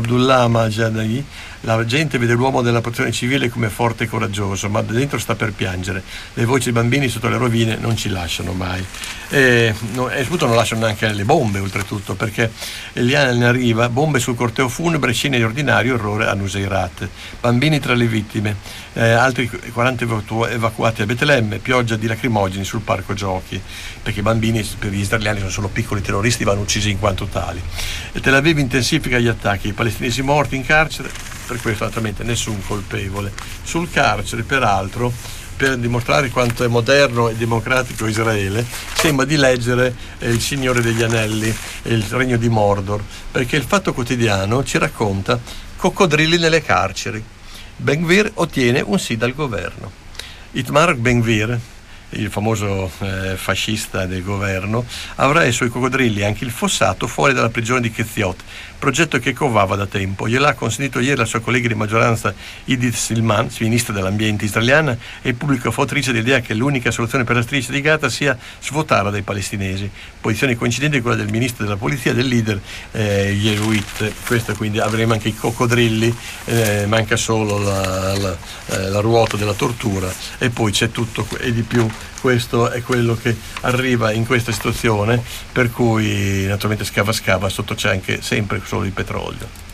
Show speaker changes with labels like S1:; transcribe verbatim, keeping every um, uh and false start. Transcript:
S1: Abdullah Majadi, la gente vede l'uomo della protezione civile come forte e coraggioso, ma dentro sta per piangere. Le voci dei bambini sotto le rovine non ci lasciano mai. E, no, e soprattutto non lasciano neanche le bombe, oltretutto, perché Eliana ne arriva, bombe sul corteo funebre, scene di ordinario errore a Nuseirat. Bambini tra le vittime, eh, altri quaranta evacu- evacuati a Betlemme, pioggia di lacrimogeni sul parco giochi, perché i bambini per gli israeliani sono solo piccoli terroristi, vanno uccisi in quanto tali. E Tel Aviv intensifica gli attacchi, i palestinesi morti in carcere, per questo naturalmente nessun colpevole. Sul carcere, peraltro, per dimostrare quanto è moderno e democratico Israele, sembra di leggere eh, Il Signore degli Anelli e Il Regno di Mordor, perché il Fatto Quotidiano ci racconta coccodrilli nelle carceri. Ben Gvir ottiene un sì dal governo. Itamar Ben Gvir, il famoso eh, fascista del governo, avrà i suoi coccodrilli, anche il fossato, fuori dalla prigione di Ketziot, progetto che covava da tempo. Gliel'ha consentito ieri la sua collega di maggioranza Idit Silman, ministra dell'ambiente israeliana e pubblica fautrice dell'idea che l'unica soluzione per la striscia di Gaza sia svuotata dai palestinesi, posizione coincidente con quella del ministro della polizia, del leader eh, Yehuit. Questo, quindi avremo anche i coccodrilli, eh, manca solo la, la, eh, la ruota della tortura, e poi c'è tutto e di più. Questo è quello che arriva in questa situazione, per cui naturalmente scava scava, sotto c'è anche sempre solo il petrolio.